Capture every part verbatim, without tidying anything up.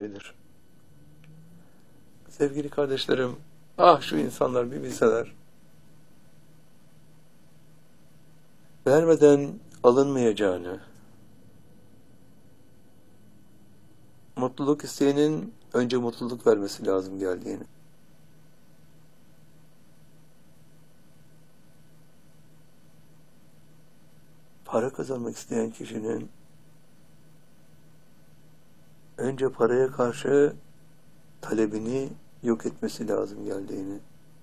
sahibidir. Sevgili kardeşlerim, ah şu insanlar bir bilseler, vermeden alınmayacağını, mutluluk isteyenin önce mutluluk vermesi lazım geldiğini, para kazanmak isteyen kişinin önce paraya karşı talebini yok etmesi lazım geldiğini,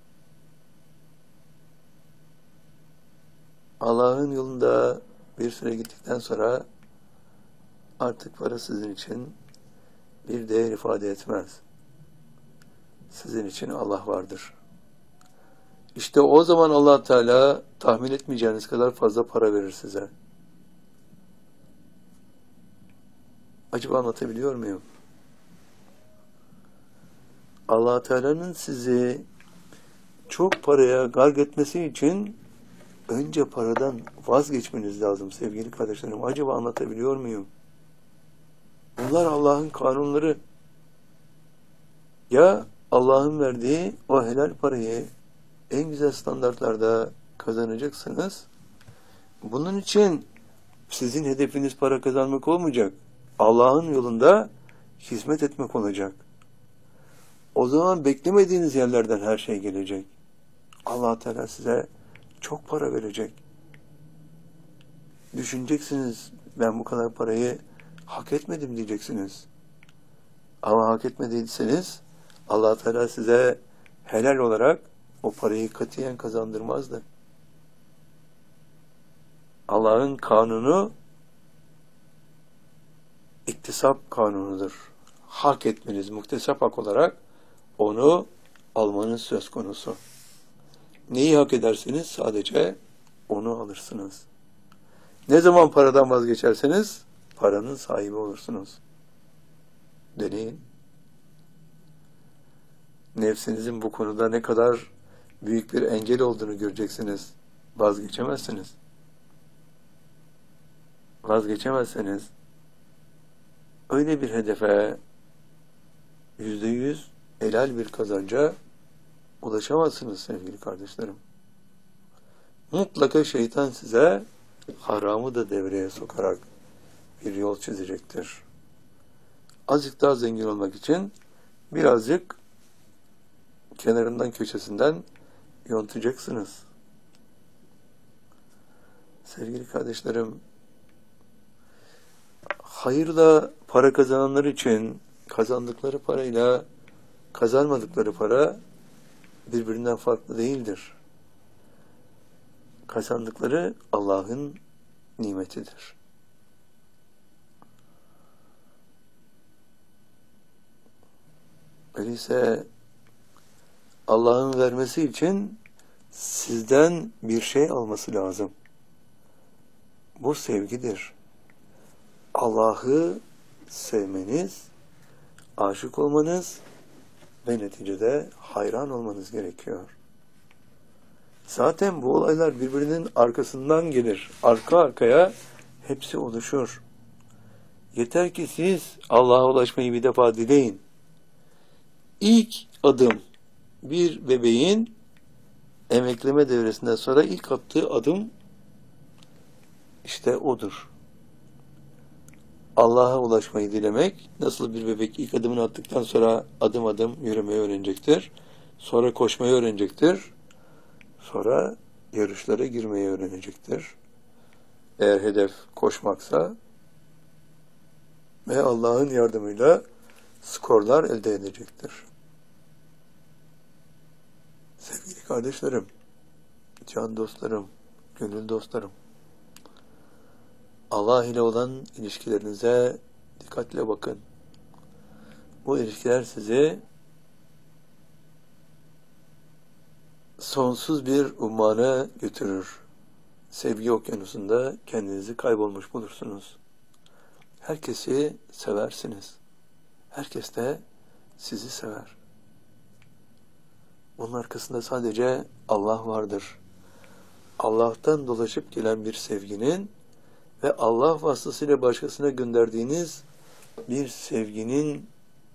Allah'ın yolunda bir süre gittikten sonra artık para sizin için bir değer ifade etmez. Sizin için Allah vardır. İşte o zaman Allah Teala tahmin etmeyeceğiniz kadar fazla para verir size. Acaba anlatabiliyor muyum? Allah Teala'nın sizi çok paraya gark etmesi için önce paradan vazgeçmeniz lazım sevgili kardeşlerim. Acaba anlatabiliyor muyum? Bunlar Allah'ın kanunları. Ya Allah'ın verdiği o helal parayı en güzel standartlarda kazanacaksınız. Bunun için sizin hedefiniz para kazanmak olmayacak. Allah'ın yolunda hizmet etmek olacak. O zaman beklemediğiniz yerlerden her şey gelecek. Allah Teala size çok para verecek. Düşüneceksiniz, ben bu kadar parayı hak etmedim diyeceksiniz. Ama hak etmediyseniz Allah Teala size helal olarak o parayı katiyen kazandırmazdı. Allah'ın kanunu iktisap kanunudur. Hak etmeniz, muktesap hak olarak onu almanız söz konusu. Neyi hak edersiniz? Sadece onu alırsınız. Ne zaman paradan vazgeçerseniz paranın sahibi olursunuz. Deneyin. Nefsinizin bu konuda ne kadar büyük bir engel olduğunu göreceksiniz. Vazgeçemezsiniz. Vazgeçemezseniz öyle bir hedefe yüzde yüz helal bir kazanca ulaşamazsınız sevgili kardeşlerim. Mutlaka şeytan size haramı da devreye sokarak bir yol çizecektir. Azıcık daha zengin olmak için birazcık kenarından köşesinden yontacaksınız. Sevgili kardeşlerim, hayırla para kazananlar için kazandıkları parayla kazanmadıkları para birbirinden farklı değildir. Kazandıkları Allah'ın nimetidir. Öyleyse Allah'ın vermesi için sizden bir şey alması lazım. Bu sevgidir. Allah'ı sevmeniz, aşık olmanız ve neticede hayran olmanız gerekiyor. Zaten bu olaylar birbirinin arkasından gelir. Arka arkaya hepsi oluşur. Yeter ki siz Allah'a ulaşmayı bir defa dileyin. İlk adım bir bebeğin emekleme devresinden sonra ilk attığı adım işte odur. Allah'a ulaşmayı dilemek, nasıl bir bebek ilk adımını attıktan sonra adım adım yürümeyi öğrenecektir. Sonra koşmayı öğrenecektir. Sonra yarışlara girmeyi öğrenecektir. Eğer hedef koşmaksa ve Allah'ın yardımıyla skorlar elde edecektir. Sevgili kardeşlerim, can dostlarım, gönül dostlarım, Allah ile olan ilişkilerinize dikkatle bakın. Bu ilişkiler sizi sonsuz bir ummana götürür. Sevgi okyanusunda kendinizi kaybolmuş bulursunuz. Herkesi seversiniz. Herkes de sizi sever. Bunun arkasında sadece Allah vardır. Allah'tan dolaşıp gelen bir sevginin ve Allah vasıtasıyla başkasına gönderdiğiniz bir sevginin